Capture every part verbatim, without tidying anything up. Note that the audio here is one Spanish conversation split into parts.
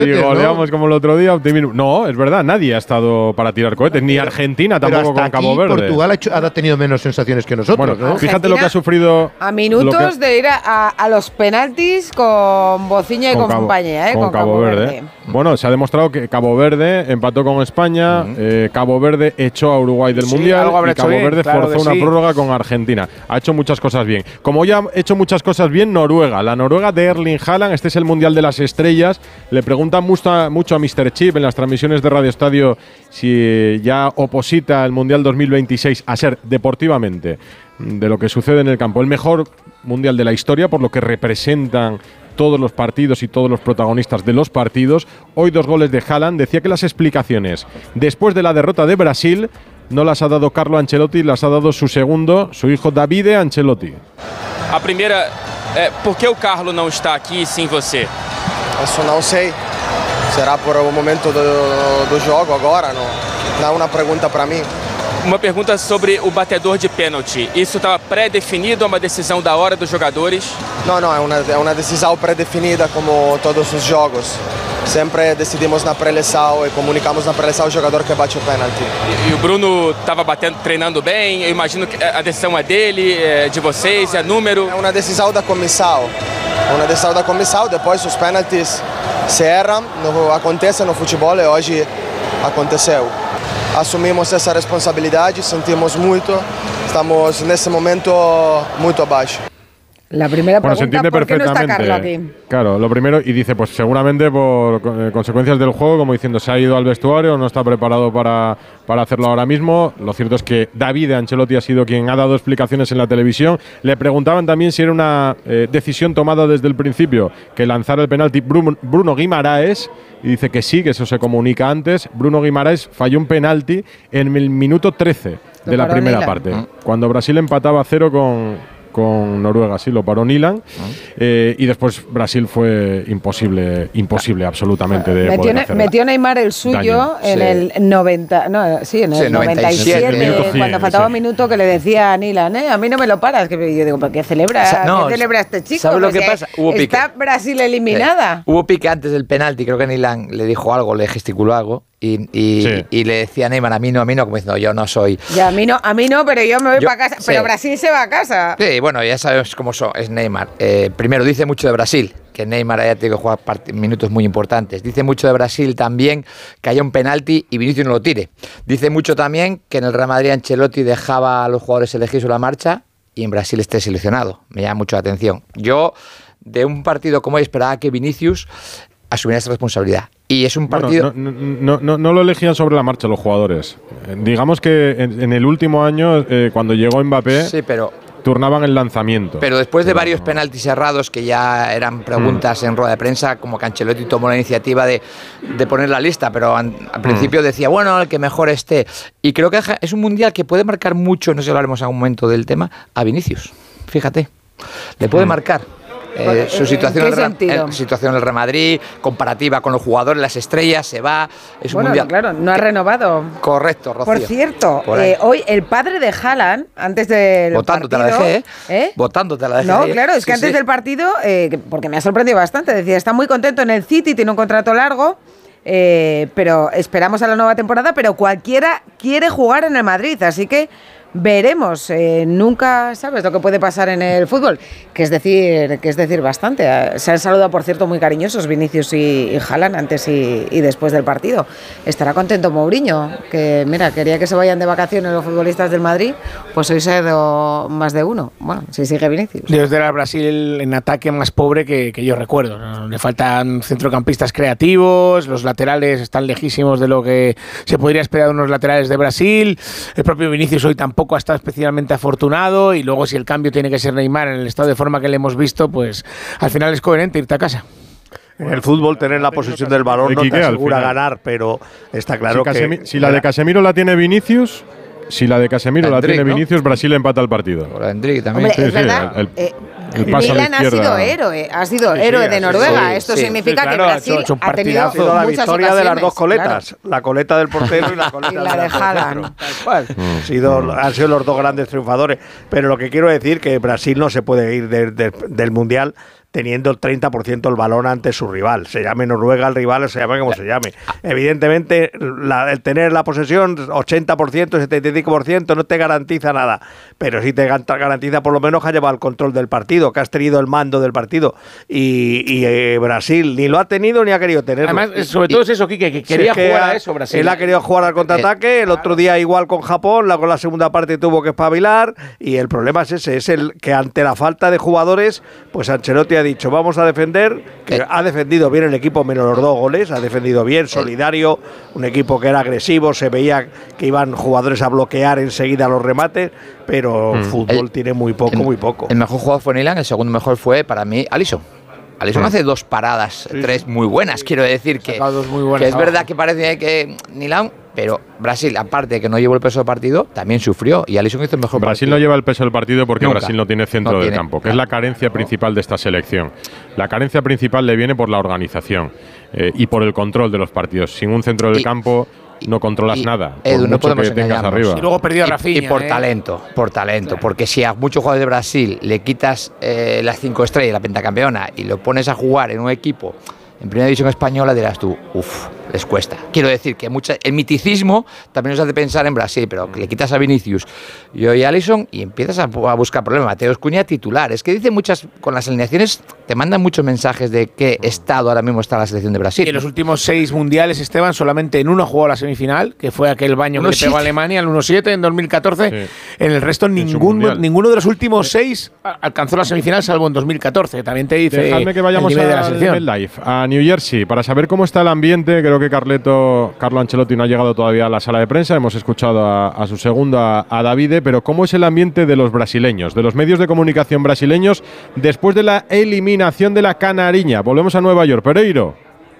Y goleamos ¿no? como el otro día, optimismo. No, es verdad, nadie ha estado para tirar cohetes, ni Argentina tampoco con Cabo Verde. Portugal ha, hecho, ha tenido menos sensaciones que nosotros, bueno, ¿no? Fíjate lo que ha sufrido. A minutos de ir a, a los penaltis con Bociña y con, con Cabo, compañía, ¿eh? Con, con Cabo, Cabo Verde. Verde. Bueno, se ha demostrado que Cabo Verde empató con España, uh-huh. eh, Cabo Verde echó a Uruguay del sí, Mundial y Cabo bien, Verde claro forzó una sí. prórroga con Argentina. Ha hecho muchas cosas bien. Como ya ha hecho muchas cosas bien, Noruega. La Noruega de Erling Haaland, este es el Mundial de las Estrellas. Le preguntan mucho, mucho a míster Chip en las transmisiones de Radio Estadio si ya oposita el Mundial dos mil veintiséis a ser deportivamente de lo que sucede en el campo el mejor Mundial de la historia por lo que representan todos los partidos y todos los protagonistas de los partidos. Hoy dos goles de Haaland. Decía que las explicaciones después de la derrota de Brasil no las ha dado Carlo Ancelotti, las ha dado su segundo, su hijo Davide Ancelotti. A primeira, é, por que o Carlo não está aqui sem você? Isso não sei. Será por o momento do, do jogo agora? Não, não é uma pergunta para mim. Uma pergunta sobre o batedor de pênalti. Isso estava pré-definido, é uma decisão da hora dos jogadores? Não, não, é uma, é uma decisão pré-definida como todos os jogos. Sempre decidimos na pré-eleição e comunicamos na pré-eleição o jogador que bate o pênalti. E, e o Bruno estava batendo, treinando bem. Eu imagino que a decisão é dele, é de vocês, é número. É uma decisão da comissão. É uma decisão da comissão. Depois os pênaltis se erram. No, acontece no futebol e hoje aconteceu. Assumimos essa responsabilidade, sentimos muito. Estamos nesse momento muito abaixo. La primera bueno, pregunta, se entiende ¿por qué perfectamente. no está Carlo aquí? Claro, lo primero, y dice, pues seguramente por eh, consecuencias del juego, como diciendo, se ha ido al vestuario, no está preparado para, para hacerlo ahora mismo. Lo cierto es que Davide Ancelotti ha sido quien ha dado explicaciones en la televisión. Le preguntaban también si era una eh, decisión tomada desde el principio, que lanzara el penalti Bruno, Bruno Guimaraes, y dice que sí, que eso se comunica antes. Bruno Guimaraes falló un penalti en el minuto trece de la primera Nila. parte, ¿Mm? cuando Brasil empataba a cero con... con Noruega, sí, lo paró Nilan, uh-huh. eh, y después Brasil fue imposible, imposible absolutamente de metió, poder ne- hacer metió Neymar el suyo daño. en sí. el noventa, no, sí, en el sí, noventa y siete, noventa y siete cuando faltaba un sí. minuto que le decía a Nilan, eh, a mí no me lo paras, que yo digo, ¿por qué celebra? O sea, no, ¿qué celebra este chico? ¿Sabes lo que pasa? Hubo pique. Está Brasil eliminada. Sí. Hubo pique antes del penalti, creo que Nilan le dijo algo, le gesticuló algo. Y, y, sí. y le decía a Neymar, a mí no, a mí no, como diciendo, yo no soy. Ya, a mí no, a mí no, pero yo me voy para casa. Sí. Pero Brasil se va a casa. Sí, bueno, ya sabes cómo son, es Neymar. Eh, primero, dice mucho de Brasil, que Neymar haya tenido que jugar part- minutos muy importantes. Dice mucho de Brasil también que haya un penalti y Vinicius no lo tire. Dice mucho también que en el Real Madrid Ancelotti dejaba a los jugadores elegir sobre la marcha y en Brasil esté seleccionado. Me llama mucho la atención. Yo, de un partido como hoy, esperaba que Vinicius asumiera esa responsabilidad. Y es un partido… Bueno, no, no, no, no lo elegían sobre la marcha los jugadores. Eh, digamos que en, en el último año, eh, cuando llegó Mbappé, sí, pero, turnaban el lanzamiento. Pero después de pero, varios no. penaltis errados, que ya eran preguntas mm. en rueda de prensa, como que Ancelotti tomó la iniciativa de, de poner la lista, pero an, al principio mm. decía, bueno, el que mejor esté. Y creo que es un mundial que puede marcar mucho, no sé si hablaremos en algún momento del tema, a Vinicius. Fíjate, le puede mm. marcar. Eh, su situación en, el, en situación en el Real Madrid, comparativa con los jugadores, las estrellas, se va. Es un bueno, mundial. Claro, no ha renovado. Correcto, Rocío. Por cierto, Por eh, hoy el padre de Haaland, antes del Votándote partido… la dejé, ¿eh? ¿eh? Votándote la dejé. No, claro, es que sí, antes sí. del partido, eh, porque me ha sorprendido bastante, decía, está muy contento en el City, tiene un contrato largo, eh, pero esperamos a la nueva temporada, pero cualquiera quiere jugar en el Madrid, así que… veremos, eh, nunca sabes lo que puede pasar en el fútbol, que es decir, que es decir bastante. Se han saludado, por cierto, muy cariñosos Vinicius y, y Haaland antes y, y después del partido. Estará contento Mourinho, que mira, quería que se vayan de vacaciones los futbolistas del Madrid, pues hoy se ha ido más de uno. Bueno, si sigue Vinicius. Desde el Brasil en ataque más pobre que, que yo recuerdo, ¿no? Le faltan centrocampistas creativos, los laterales están lejísimos de lo que se podría esperar de unos laterales de Brasil, el propio Vinicius hoy tampoco ha estado especialmente afortunado, y luego si el cambio tiene que ser Neymar en el estado de forma que le hemos visto, pues al final es coherente irte a casa. En el fútbol tener la posesión del balón no te asegura ganar, pero está claro si que… Casemi- si la de Casemiro la tiene Vinicius… Si la de Casemiro la, la tiene ¿no? Vinicius, Brasil empata el partido. O la Endrick también. Hombre, sí, es sí, verdad, el, el, eh, el paso Milan a ha la sido héroe, ha sido sí, héroe sí, de Noruega. sí, Esto sí, significa sí, que claro, Brasil son, son ha tenido ha sido la victoria de las dos coletas, claro. La coleta del portero y la coleta y la de Haaland. Han sido, han sido los dos grandes triunfadores. Pero lo que quiero decir que Brasil no se puede ir de, de, del Mundial teniendo el treinta por ciento el balón ante su rival. Se llame Noruega el rival, se llame como se llame. Evidentemente, la, el tener la posesión ochenta por ciento, setenta y cinco por ciento no te garantiza nada, pero sí te garantiza por lo menos que has llevado el control del partido, que has tenido el mando del partido. Y, y eh, Brasil ni lo ha tenido ni ha querido tenerlo. Además, sobre todo es eso, Quique, que quería sí, es que jugar a eso, Brasil. Él ha querido jugar al contraataque, el otro día igual con Japón, la, con la segunda parte tuvo que espabilar, y el problema es ese, es el que ante la falta de jugadores, pues Ancelotti ha dicho, vamos a defender, que eh. ha defendido bien el equipo menos los dos goles, ha defendido bien, solidario, un equipo que era agresivo, se veía que iban jugadores a bloquear enseguida los remates, pero mm. fútbol el, tiene muy poco, el, muy poco. El mejor jugador fue Nilan, el segundo mejor fue para mí Alisson. Alisson mm. hace dos paradas, sí, tres muy buenas, quiero decir que, que es verdad que parece que Nilan, pero Brasil, aparte de que no llevó el peso del partido, también sufrió y Alisson hizo el mejor Brasil partido. no lleva el peso del partido porque Nunca. Brasil no tiene centro no del tiene, campo, que claro. es la carencia principal de esta selección. La carencia principal le viene por la organización eh, y por el control de los partidos. Sin un centro del y, campo no controlas y, nada, Edu, por no mucho que tengas arriba. Y luego perdió a Rafinha. Y, y por ¿eh? talento, por talento. Claro. Porque si a muchos jugadores de Brasil le quitas eh, las cinco estrellas, la pentacampeona, y lo pones a jugar en un equipo en primera división española, dirás tú, uff, les cuesta. Quiero decir que mucha, el miticismo también nos hace pensar en Brasil, pero le quitas a Vinicius y hoy a Alisson y empiezas a, a buscar problemas. Mateo Cunha titular. Es que dice muchas, con las alineaciones te mandan muchos mensajes de qué estado ahora mismo está la selección de Brasil. Y en los últimos seis mundiales, Esteban, solamente en uno jugó la semifinal, que fue aquel baño que le pegó a Alemania, el uno siete en dos mil catorce. Sí. En el resto, ningún, ninguno de los últimos seis alcanzó la semifinal, salvo en dos mil catorce. También te dice Dejadme que vayamos el nivel a, de la selección. Live, a New Jersey, para saber cómo está el ambiente. Creo que Carleto, Carlo Ancelotti no ha llegado todavía a la sala de prensa. Hemos escuchado a, a su segundo, a, a Davide, pero ¿cómo es el ambiente de los brasileños, de los medios de comunicación brasileños, después de la eliminación de la Canariña? Volvemos a Nueva York. Pereiro.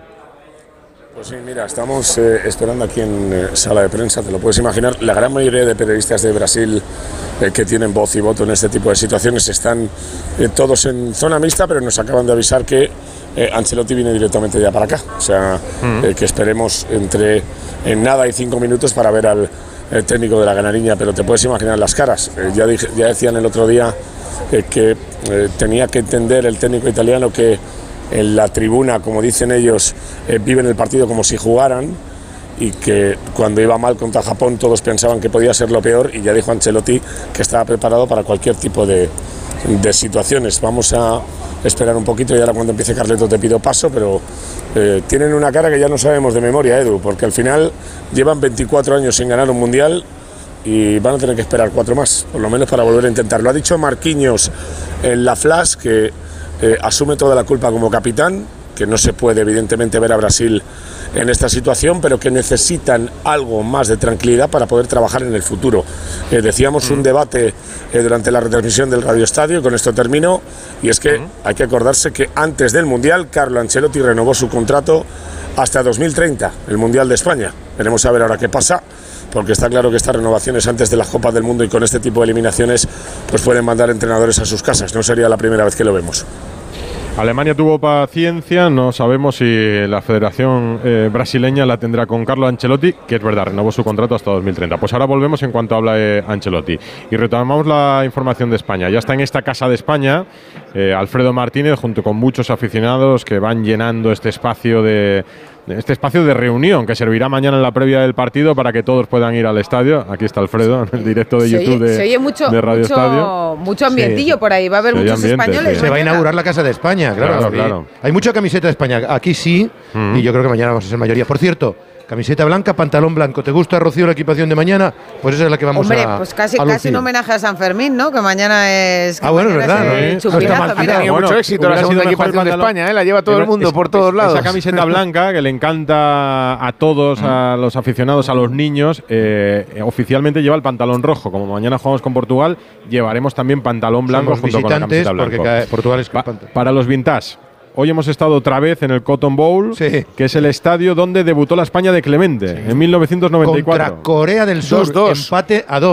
Pues sí, mira, estamos eh, esperando aquí en eh, sala de prensa, te lo puedes imaginar. La gran mayoría de periodistas de Brasil eh, que tienen voz y voto en este tipo de situaciones están eh, todos en zona mixta, pero nos acaban de avisar que eh, Ancelotti viene directamente ya para acá. O sea, uh-huh. eh, que esperemos entre en nada y cinco minutos para ver al el técnico de la Canariña, pero te puedes imaginar las caras. Eh, ya, dije, ya decían el otro día eh, que eh, tenía que entender el técnico italiano que en la tribuna, como dicen ellos, eh, viven el partido como si jugaran, y que cuando iba mal contra Japón todos pensaban que podía ser lo peor, y ya dijo Ancelotti que estaba preparado para cualquier tipo de, de situaciones. Vamos a esperar un poquito y ahora cuando empiece Carleto te pido paso, pero eh, tienen una cara que ya no sabemos de memoria, Edu, porque al final llevan veinticuatro años sin ganar un mundial y van a tener que esperar cuatro más, por lo menos para volver a intentarlo. Ha dicho Marquinhos en la flash que Eh, asume toda la culpa como capitán, que no se puede evidentemente ver a Brasil en esta situación, pero que necesitan algo más de tranquilidad para poder trabajar en el futuro. Eh, decíamos un debate eh, durante la retransmisión del Radio Estadio, y con esto termino, y es que uh-huh. hay que acordarse que antes del Mundial Carlo Ancelotti renovó su contrato hasta dos mil treinta, el Mundial de España. Veremos a ver ahora qué pasa, porque está claro que estas renovaciones antes de las Copas del Mundo y con este tipo de eliminaciones pues pueden mandar entrenadores a sus casas. No sería la primera vez que lo vemos. Alemania tuvo paciencia, no sabemos si la Federación eh, Brasileña la tendrá con Carlo Ancelotti, que es verdad, renovó su contrato hasta dos mil treinta. Pues ahora volvemos en cuanto habla eh, Ancelotti. Y retomamos la información de España. Ya está en esta casa de España eh, Alfredo Martínez, junto con muchos aficionados que van llenando este espacio de... este espacio de reunión que servirá mañana en la previa del partido para que todos puedan ir al estadio. Aquí está Alfredo en el directo de se YouTube oye, de, se oye mucho, de Radio mucho, Estadio. Mucho ambientillo sí, por ahí. Va a haber muchos ambiente, españoles. Sí. Se va a inaugurar la Casa de España, claro. claro, claro. Hay mucha camiseta de España. Aquí sí, mm. y yo creo que mañana vamos a ser mayoría. Por cierto, camiseta blanca, pantalón blanco. ¿Te gusta, Rocío, la equipación de mañana? Pues esa es la que vamos Hombre, a pues casi, a casi un homenaje a San Fermín, ¿no? Que mañana es... Que ah, bueno, es verdad. Es el ¿no? chupinazo, no está mal, mucho éxito la segunda equipación de España, ¿eh? La lleva todo el mundo es, por todos es, lados. Esa camiseta blanca que le encanta a todos, a los aficionados, a los niños, eh, oficialmente lleva el pantalón rojo. Como mañana jugamos con Portugal, llevaremos también pantalón blanco Somos junto con la camiseta blanca. Porque Portugal es pa, para los vintage. Hoy hemos estado otra vez en el Cotton Bowl, sí. que es el estadio donde debutó la España de Clemente, sí. en mil novecientos noventa y cuatro. Contra Corea del Sur, dos, dos. Empate a dos.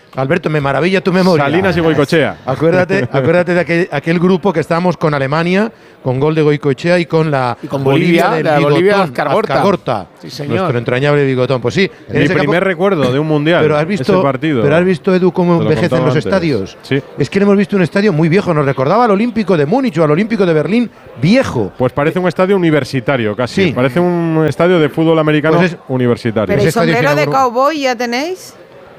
Alberto, me maravilla tu memoria. Salinas y Goicoechea. Acuérdate, acuérdate de aquel, aquel grupo que estábamos con Alemania, con gol de Goicoechea y con la y con Bolivia, Bolivia, de del Bolivia Azcargorta. Azcargorta. Sí, señor. Nuestro entrañable bigotón. Pues sí. Mi primer campo, recuerdo de un mundial. Pero has visto, ese partido. pero has visto, Edu, cómo envejecen los antes. estadios. Sí. Es que hemos visto un estadio muy viejo. Nos recordaba al Olímpico de Múnich o al Olímpico de Berlín viejo. Pues parece un estadio universitario casi. Sí. Parece un estadio de fútbol americano Pues es, universitario. ¿Pero el sombrero de cowboy ya tenéis?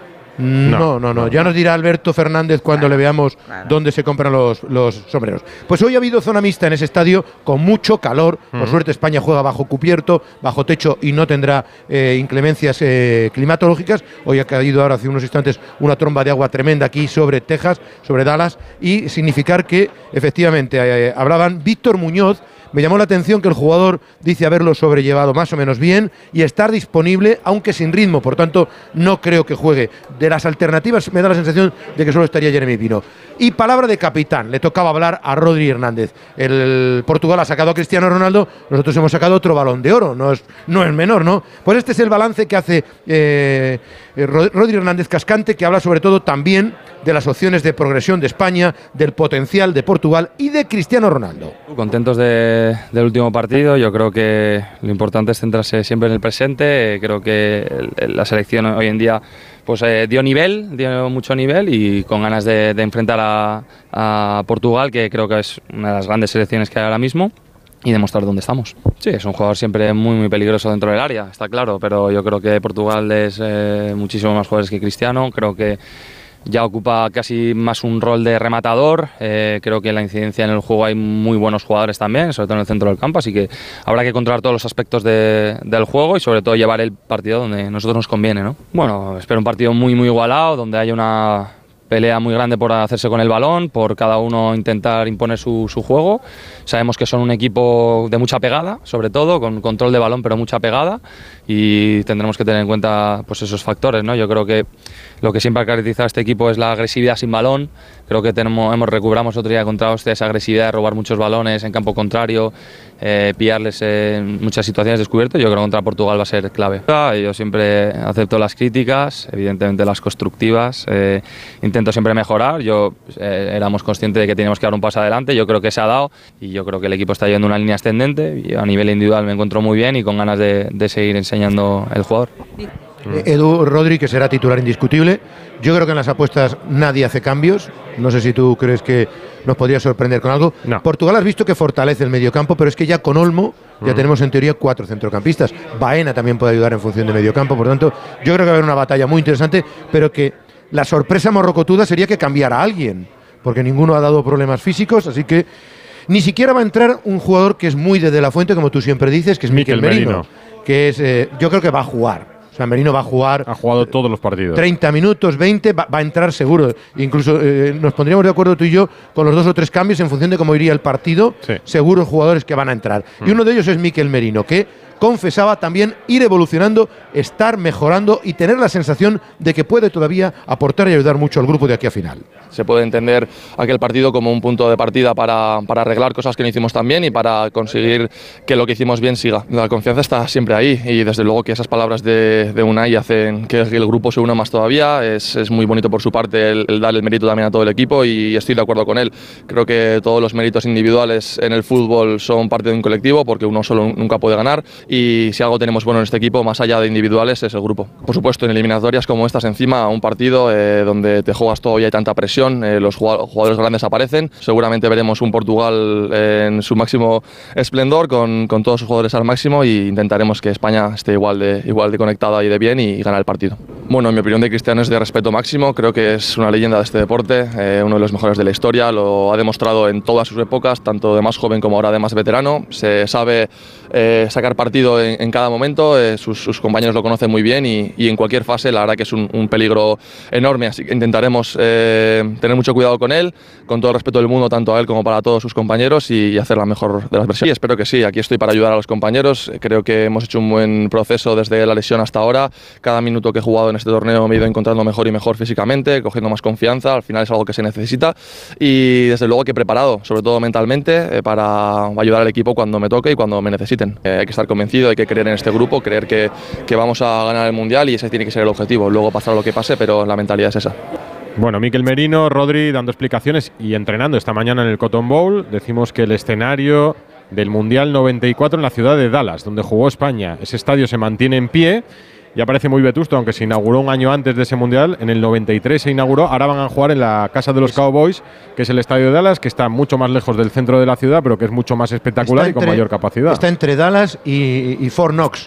No, no, no. Ya nos dirá Alberto Fernández cuando claro, le veamos claro. dónde se compran los, los sombreros. Pues hoy ha habido zona mixta en ese estadio con mucho calor. Por uh-huh. suerte España juega bajo cubierto, bajo techo y no tendrá eh, inclemencias eh, climatológicas. Hoy ha caído ahora hace unos instantes una tromba de agua tremenda aquí sobre Texas, sobre Dallas, y significar que efectivamente eh, hablaban Víctor Muñoz. Me llamó la atención que el jugador dice haberlo sobrellevado más o menos bien y estar disponible, aunque sin ritmo. Por tanto, no creo que juegue. De las alternativas me da la sensación de que solo estaría Jeremy Pino. Y palabra de capitán. Le tocaba hablar a Rodri Hernández. El Portugal ha sacado a Cristiano Ronaldo. Nosotros hemos sacado otro Balón de Oro. No es, no es menor, ¿no? Pues este es el balance que hace eh, Rodri Hernández Cascante, que habla sobre todo también de las opciones de progresión de España, del potencial de Portugal y de Cristiano Ronaldo. Contentos de, del último partido. Yo creo que lo importante es centrarse siempre en el presente. Creo que el, la selección hoy en día pues eh, dio nivel, dio mucho nivel y con ganas de, de enfrentar a, a Portugal, que creo que es una de las grandes selecciones que hay ahora mismo, y demostrar dónde estamos. Sí, es un jugador siempre muy muy peligroso dentro del área, está claro, pero yo creo que Portugal es eh, muchísimo más jugadores que Cristiano. Creo que ya ocupa casi más un rol de rematador. Eh, creo que en la incidencia en el juego hay muy buenos jugadores también, sobre todo en el centro del campo, así que habrá que controlar todos los aspectos de, del juego y sobre todo llevar el partido donde a nosotros nos conviene, ¿no? Bueno, espero un partido muy muy igualado, donde haya una pelea muy grande por hacerse con el balón, por cada uno intentar imponer su, su juego. Sabemos que son un equipo de mucha pegada, sobre todo, con control de balón, pero mucha pegada, y tendremos que tener en cuenta pues, esos factores, ¿no? Yo creo que lo que siempre ha caracterizado a este equipo es la agresividad sin balón. Creo que tenemos, hemos recuperamos otro día contra Austria esa agresividad de robar muchos balones en campo contrario, eh, pillarles en muchas situaciones descubiertas. Yo creo que contra Portugal va a ser clave. Yo siempre acepto las críticas, evidentemente las constructivas, eh, intento siempre mejorar. Yo eh, éramos conscientes de que teníamos que dar un paso adelante, yo creo que se ha dado y yo creo que el equipo está yendo una línea ascendente y a nivel individual me encuentro muy bien y con ganas de, de seguir enseñando el jugador. Edu Rodri, que será titular indiscutible. Yo creo que en las apuestas nadie hace cambios. No sé si tú crees que nos podría sorprender con algo. No. Portugal has visto que fortalece el mediocampo, pero es que ya con Olmo ya mm. tenemos en teoría cuatro centrocampistas. Baena también puede ayudar en función de mediocampo. Por lo tanto, yo creo que va a haber una batalla muy interesante, pero que la sorpresa morrocotuda sería que cambiara a alguien, porque ninguno ha dado problemas físicos, así que ni siquiera va a entrar un jugador que es muy de De La Fuente, como tú siempre dices, que es Mikel Merino, Merino, que es, eh, yo creo que va a jugar. O sea, Merino va a jugar. Ha jugado todos los partidos. treinta minutos, veinte, va, va a entrar seguro. Incluso eh, nos pondríamos de acuerdo tú y yo con los dos o tres cambios en función de cómo iría el partido. Sí. Seguros jugadores que van a entrar. Mm. Y uno de ellos es Mikel Merino, que confesaba también ir evolucionando, estar mejorando y tener la sensación de que puede todavía aportar y ayudar mucho al grupo de aquí a final. Se puede entender aquel partido como un punto de partida para, para arreglar cosas que no hicimos tan bien y para conseguir que lo que hicimos bien siga. La confianza está siempre ahí y desde luego que esas palabras de, de Unai hacen que el grupo se una más todavía. Es, es muy bonito por su parte el, el dar el mérito también a todo el equipo y estoy de acuerdo con él. Creo que todos los méritos individuales en el fútbol son parte de un colectivo porque uno solo nunca puede ganar y si algo tenemos bueno en este equipo, más allá de individuales, es el grupo. Por supuesto, en eliminatorias como estas encima, un partido eh, donde te juegas todo y hay tanta presión, Eh, los jugadores grandes aparecen. Seguramente veremos un Portugal eh, en su máximo esplendor con, con todos sus jugadores al máximo e intentaremos que España esté igual de, igual de conectada y de bien y, y ganar el partido. Bueno, en mi opinión de Cristiano es de respeto máximo. Creo que es una leyenda de este deporte, eh, uno de los mejores de la historia. Lo ha demostrado en todas sus épocas, tanto de más joven como ahora de más veterano. Se sabe eh, sacar partido en, en cada momento. Eh, sus, sus compañeros lo conocen muy bien y, y en cualquier fase la verdad que es un, un peligro enorme. Así que intentaremos eh, tener mucho cuidado con él, con todo el respeto del mundo, tanto a él como para todos sus compañeros y, y hacer la mejor de las versiones. Y espero que sí, aquí estoy para ayudar a los compañeros. Creo que hemos hecho un buen proceso desde la lesión hasta ahora. Cada minuto que he jugado en este torneo me he ido encontrando mejor y mejor físicamente, cogiendo más confianza, al final es algo que se necesita y desde luego que preparado, sobre todo mentalmente, eh, para ayudar al equipo cuando me toque y cuando me necesiten. Eh, hay que estar convencido, hay que creer en este grupo, creer que, que vamos a ganar el Mundial y ese tiene que ser el objetivo, luego pasar lo que pase, pero la mentalidad es esa. Bueno, Mikel Merino, Rodri dando explicaciones y entrenando esta mañana en el Cotton Bowl. Decimos que el escenario del Mundial noventa y cuatro en la ciudad de Dallas, donde jugó España. Ese estadio se mantiene en pie. Ya parece muy vetusto, aunque se inauguró un año antes de ese Mundial. En el noventa y tres se inauguró. Ahora van a jugar en la casa de los Cowboys, que es el estadio de Dallas, que está mucho más lejos del centro de la ciudad, pero que es mucho más espectacular entre, y con mayor capacidad. Está entre Dallas y, y Fort Knox,